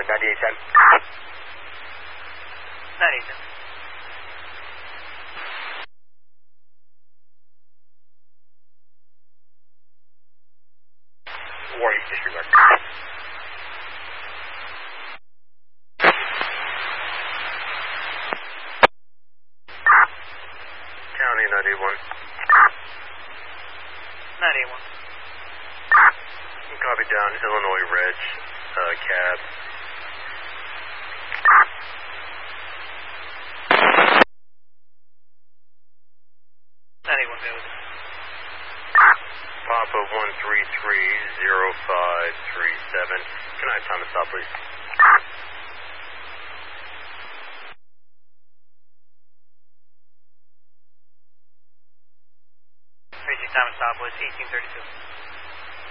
9810. 9810. Warning, disregard. County 981. 981. Copy down, Illinois Reg, cab. Papa 1330537. Can I have time to stop, please? 36 time stop was 1832.